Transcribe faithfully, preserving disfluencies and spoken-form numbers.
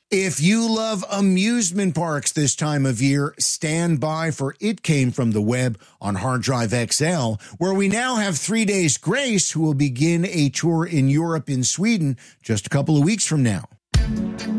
If you love amusement parks this time of year, stand by for It Came From the Web on Hard Drive X L, where we now have Three Days Grace, who will begin a tour in Europe in Sweden just a couple of weeks from now.